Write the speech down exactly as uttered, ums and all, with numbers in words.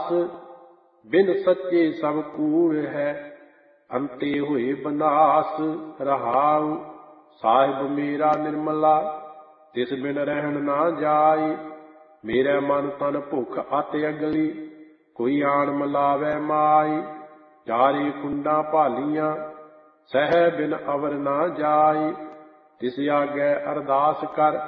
ਆਸ। ਬਿਨ ਸੱਚੇ ਸਭ ਕੂੜ ਹੈ, ਅੰਤੇ ਹੋਏ ਬਨਾਸ। ਰਹਾਉ ਸਾਹਿਬ ਮੇਰਾ ਨਿਰਮਲਾ, ਤਿਸ ਬਿਨ ਰਹਿਣ ਨਾ ਜਾਇ। ਮੇਰੇ ਮਨ ਤਨ ਭੁੱਖ ਅਤਿ ਅਗਲੀ, ਕੋਈ ਆਣ ਮਿਲਾਵੈ ਮਾਈ। ਚਾਰੇ ਕੁੰਡਾਂ ਭਾਲੀਆਂ, ਸਹਿ ਬਿਨ ਅਵਰ ਨਾ ਜਾਇ। ਤਿਸ ਆਗੇ ਅਰਦਾਸ ਕਰ,